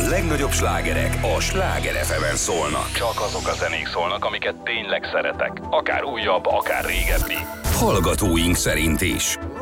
legnagyobb slágerek a Sláger FM-en szólnak. Csak azok a zenék szólnak, amiket tényleg szeretek. Akár újabb, akár régebbi. Hallgatóink szerint is.